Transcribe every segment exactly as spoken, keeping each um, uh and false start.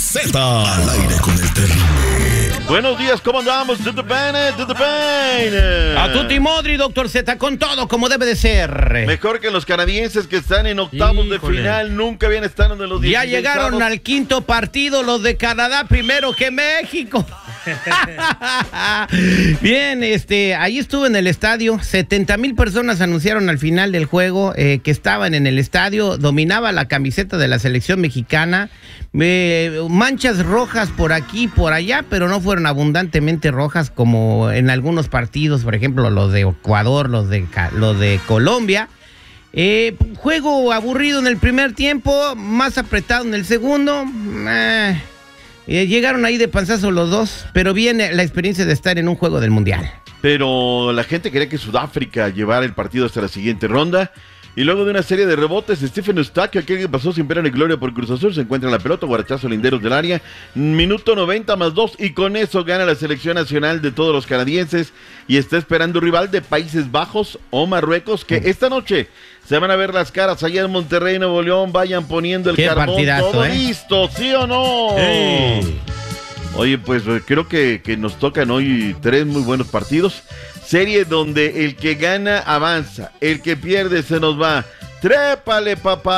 Z. Al aire con el terrible. Buenos días, ¿cómo andamos? Tutti bene, tutti bene. A tutti modri, doctor Z, con todo como debe de ser. Mejor que los canadienses que están en octavos Híjole. de final, nunca habían estado en los dieciséis. Ya llegaron al quinto partido los de Canadá primero que México. Bien, este, ahí estuve en el estadio, setenta mil personas anunciaron al final del juego eh, que estaban en el estadio, dominaba la camiseta de la selección mexicana, eh, manchas rojas por aquí y por allá, pero no fueron abundantemente rojas como en algunos partidos, por ejemplo los de Ecuador, los de, los de Colombia. Eh, juego aburrido en el primer tiempo, más apretado en el segundo. Eh, eh, llegaron ahí de panzazo los dos, pero viene la experiencia de estar en un juego del Mundial. Pero la gente quería que Sudáfrica llevara el partido hasta la siguiente ronda. Y luego de una serie de rebotes, Stephen Eustaquio, aquel que pasó sin pena ni gloria por Cruz Azul, se encuentra en la pelota, guarachazo linderos del área, minuto noventa más dos, y con eso gana la selección nacional de todos los canadienses, y está esperando rival de Países Bajos o Marruecos, que esta noche se van a ver las caras allá en Monterrey, Nuevo León. Vayan poniendo el Qué carbón, partidazo, todo ¿eh? listo, ¿sí o no? Hey. Oye, pues creo que, que nos tocan hoy tres muy buenos partidos. Serie donde el que gana avanza, el que pierde se nos va. ¡Trépale,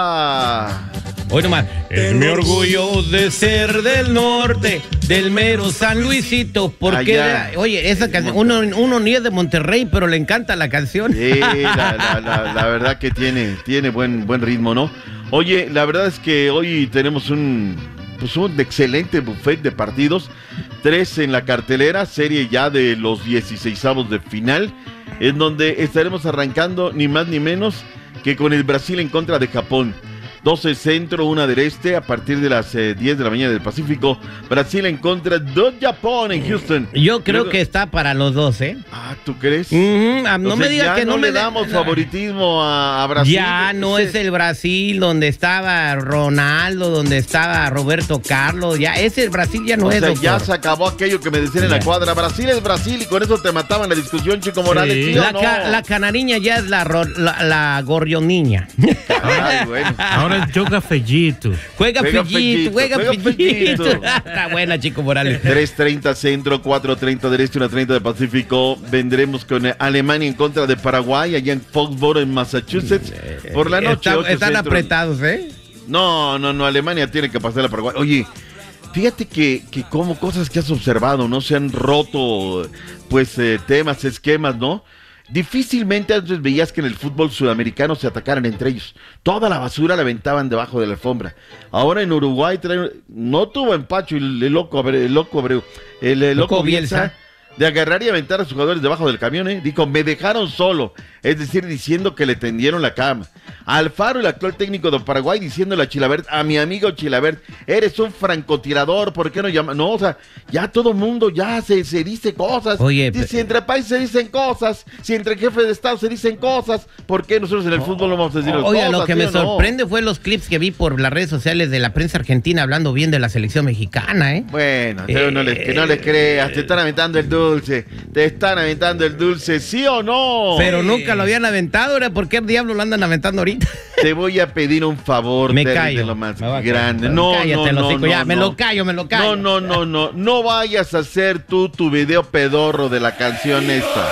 papá! Hoy nomás. Es mi orgullo de ser del norte, del mero San Luisito, porque, Allá. oye, esa canción, uno, uno ni es de Monterrey, pero le encanta la canción. Sí, la, la, la, la verdad que tiene, tiene buen, buen ritmo, ¿no? Oye, la verdad es que hoy tenemos un, pues un excelente buffet de partidos. Tres en la cartelera, serie ya de los dieciseisavos de final, en donde estaremos arrancando ni más ni menos que con el Brasil en contra de Japón. doce centro, una del este, a partir de las eh, diez de la mañana del Pacífico. Brasil en contra de Japón en Houston. Yo creo Luego, que está para los dos, ¿eh? Ah, ¿tú crees? Uh-huh. Ah, no O me sea, digas ya que no, no me le de- damos favoritismo a, a Brasil. Ya no Ese- es el Brasil donde estaba Ronaldo, donde estaba Roberto Carlos. Ya ese Brasil ya no O es. sea, doctor. ya se acabó aquello que me decían en la Ya. cuadra. Brasil es Brasil, y con eso te mataban la discusión, Chico Morales. ¿Sí o La, no? ca- la canariña ya es la, ro- la, la gorrioniña. Ay, bueno. Ahora Joga Fellito. Juega Juega Fellito, Fellito, juega juega Fellito. Fellito. Está buena, Chico Morales. tres treinta centro, cuatro treinta del este, una treinta del Pacífico. Vendremos con eh, Alemania en contra de Paraguay, allá en Foxboro, en Massachusetts. Por la noche, Está- ocho están centro. apretados, ¿eh? No, no, no, Alemania tiene que pasar a Paraguay. Oye, fíjate que, que como cosas que has observado, ¿no? Se han roto, pues, eh, temas, esquemas, ¿no? Difícilmente antes veías que en el fútbol sudamericano se atacaran entre ellos. Toda la basura la aventaban debajo de la alfombra. Ahora en Uruguay traen- no tuvo empacho el, el loco Abreu, el loco Abreu, el, el loco, Loco Bielsa, Bielsa. de agarrar y aventar a sus jugadores debajo del camión, ¿eh? Dijo, me dejaron solo. Es decir, diciendo que le tendieron la cama. Alfaro, el actual técnico de Paraguay, diciéndole a Chilabert, a mi amigo Chilabert, eres un francotirador, ¿por qué no llamas? No, o sea, ya todo mundo ya se, se dice cosas. Oye, si entre países se dicen cosas, si entre jefes de Estado se dicen cosas, ¿por qué nosotros en el fútbol no vamos a decir Oye, cosas? lo que ¿sí me o no? sorprende fue los clips que vi por las redes sociales de la prensa argentina hablando bien de la selección mexicana, ¿eh? Bueno, pero no les, que no les creas, te están aventando el dulce, te están aventando el dulce, ¿sí o no? Pero nunca lo habían aventado, ¿ahora por qué diablo lo andan aventando ahorita? Te voy a pedir un favor, Me Terry, callo. de lo más Me voy a grande. callar. No, Cállate, no, los no, hocico, ya, no, me no. lo callo, me lo callo. No, no, no, no, no vayas a hacer tú tu video pedorro de la canción esta.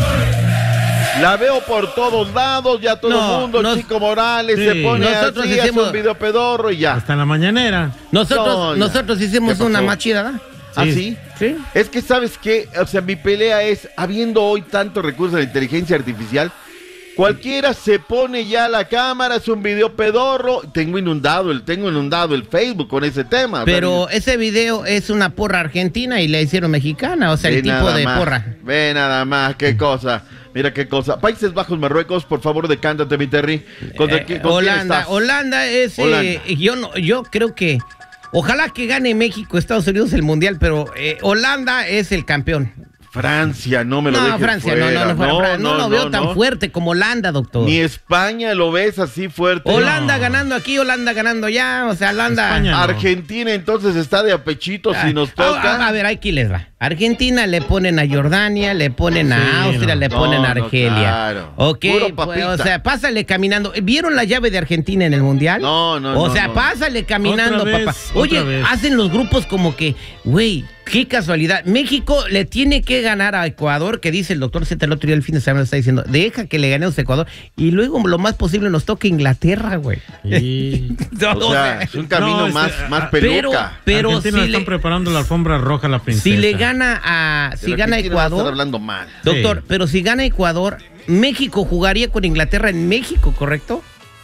La veo por todos lados, ya todo No, el mundo, nos- Chico Morales Sí. se pone Nosotros así, hace hicimos- un video pedorro y ya. Hasta la mañanera. Nosotros, No, ya. nosotros hicimos ¿Qué una pasó? más chida, ¿verdad? ¿Así? Sí. Es que, ¿sabes qué? O sea, mi pelea es, habiendo hoy tanto recurso de inteligencia artificial, cualquiera se pone ya la cámara, es un video pedorro. Tengo inundado el, tengo inundado el Facebook con ese tema. Pero ese video es una porra argentina y la hicieron mexicana, o sea, el Ve tipo nada de más, porra. Ve nada más, qué cosa. Mira qué cosa. Países Bajos, Marruecos, por favor, decántate, mi Terry. ¿Contra Eh, qué- con quién Holanda, estás? Holanda es, eh, Holanda. yo no, yo creo que, ojalá que gane México, Estados Unidos el mundial, pero eh, Holanda es el campeón. Francia, no me lo No, dejes Francia, fuera. no, no, no, fuera, Fran- no, lo veo tan no. fuerte como Holanda, doctor. Ni España lo ves así fuerte. Holanda No. ganando aquí, Holanda ganando allá, o sea, Holanda. España. no. Argentina entonces está de apechito Ah, si nos ah, toca. ah, a ver, aquí les va. Argentina le ponen a Jordania, le ponen a Sí, Austria, no. le ponen No, a no, Argelia. claro. Ok, Puro pues, papita. o sea, pásale caminando. ¿Vieron la llave de Argentina en el Mundial? No, no, O no, sea, no. pásale caminando, Otra vez, papá. otra Oye, vez. hacen los grupos como que, güey, qué casualidad. México le tiene que ganar a Ecuador, que dice el doctor Z el otro día, el fin de semana, está diciendo, deja que le ganemos a Ecuador y luego lo más posible nos toca Inglaterra, güey. Y... No, O sea, es un camino No, este, más, ah, más pero, peluca. pero Argentina si están le, preparando la alfombra roja a la princesa. si le gana a, si Pero gana Argentina va a estar Ecuador, hablando mal. doctor, Sí. pero si gana Ecuador, México jugaría con Inglaterra en México, ¿correcto?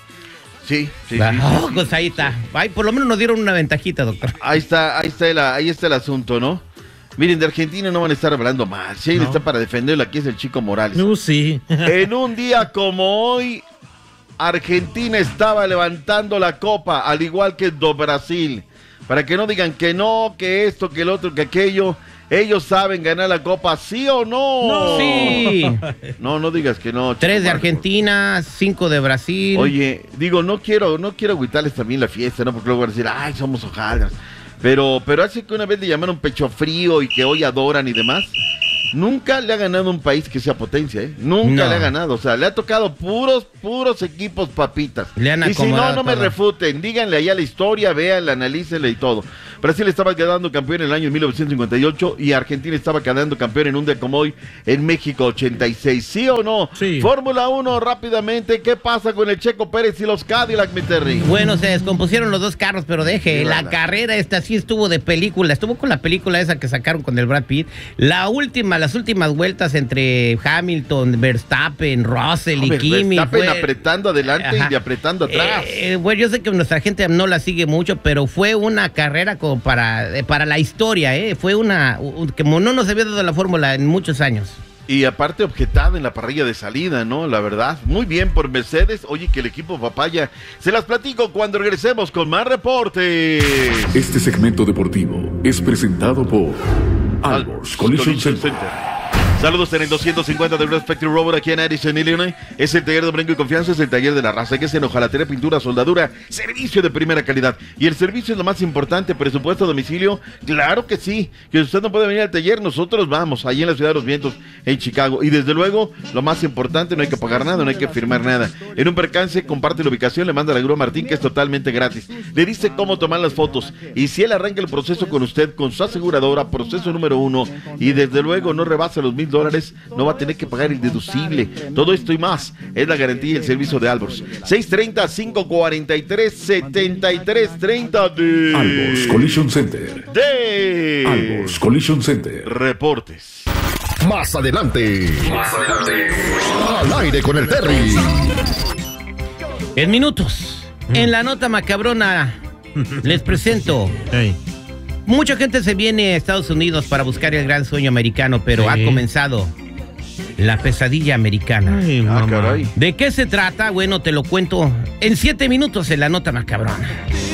Sí, sí, Ah, sí, oh, sí. pues ahí está. Ay, por lo menos nos dieron una ventajita, doctor. Ahí está, ahí está el, ahí está el asunto, ¿no? Miren, de Argentina no van a estar hablando mal. Si alguien No. está para defenderlo, aquí es el Chico Morales. Uh, sí. En un día como hoy, Argentina estaba levantando la copa, al igual que do Brasil. Para que no digan que no, que esto, que el otro, que aquello. Ellos saben ganar la copa, ¿sí o no? Sí. No, no digas que no. Chico Tres de Morales. Argentina, cinco de Brasil. Oye, digo, no quiero, no quiero agüitarles también la fiesta, ¿no? Porque luego van a decir, ay, somos hojaldras. Pero, pero hace que una vez le llamaron pecho frío y que hoy adoran y demás. Nunca le ha ganado un país que sea potencia, ¿eh? Nunca No. le ha ganado. O sea, le ha tocado puros, puros equipos papitas. Le han y si no, acomodado no me todo. refuten. Díganle allá la historia, véanla, analícenla y todo. Brasil estaba quedando campeón en el año mil novecientos cincuenta y ocho y Argentina estaba quedando campeón en un día como hoy en México ochenta y seis. ¿Sí o no? Sí. Fórmula uno, rápidamente. ¿Qué pasa con el Checo Pérez y los Cadillac, mi Terry? Bueno, se descompusieron los dos carros, pero deje, Sí, la verdad. carrera esta sí estuvo de película, estuvo con la película esa que sacaron con el Brad Pitt. La última, las últimas vueltas entre Hamilton, Verstappen, Russell Hombre, y Kimi. Verstappen fue- apretando adelante Ajá. y apretando atrás. Eh, eh, bueno, yo sé que nuestra gente no la sigue mucho, pero fue una carrera como para, eh, para la historia, ¿eh? Fue una, un- como no nos había dado la fórmula en muchos años. Y aparte objetada en la parrilla de salida, ¿no? La verdad, muy bien por Mercedes. Oye, que el equipo papaya. Se las platico cuando regresemos con más reportes. Este segmento deportivo es presentado por Albors Collision Center. Saludos en el doscientos cincuenta de Red Spectrum Robot aquí en Addison, Illinois. Es el taller de Brinco y Confianza, es el taller de la raza, que es en hojalatería, pintura, soldadura, servicio de primera calidad. Y el servicio es lo más importante, presupuesto a domicilio, claro que sí. Que usted no puede venir al taller, nosotros vamos, allí en la Ciudad de los Vientos, en Chicago. Y desde luego, lo más importante, no hay que pagar nada, no hay que firmar nada. En un percance, comparte la ubicación, le manda la grúa Martín, que es totalmente gratis. Le dice cómo tomar las fotos. Y si él arranca el proceso con usted, con su aseguradora, proceso número uno, y desde luego no rebasa los mil dólares, no va a tener que pagar el deducible. Todo esto y más es la garantía y el servicio de Albors. seis treinta, cinco cuarenta y tres, setenta y tres treinta de... Albors Collision Center. de... Albors Collision Center. Reportes. Más adelante. Más adelante. Al aire con el Terry. En minutos, en la nota macabrona, les presento. Ey. Mucha gente se viene a Estados Unidos para buscar el gran sueño americano, pero Sí. ha comenzado la pesadilla americana. Ay, Ah, mamá. caray. ¿De qué se trata? Bueno, te lo cuento en siete minutos en la nota macabrona.